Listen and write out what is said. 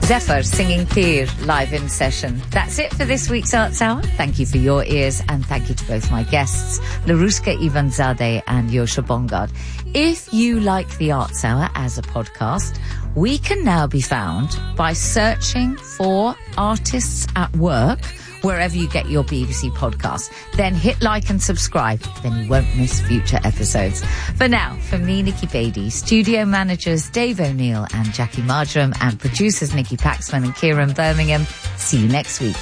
Zephyr singing Tir live in session. That's it for this week's Arts Hour. Thank you for your ears, and thank you to both my guests, Laruska Ivanzadeh and Yosha Bongard. If you like the Arts Hour as a podcast, we can now be found by searching for Artists at Work wherever you get your BBC podcast. Then hit like and subscribe, then you won't miss future episodes. For now, from me, Nikki Beattie, studio managers Dave O'Neill and Jackie Marjoram, and producers Nikki Paxman and Kieran Birmingham, see you next week.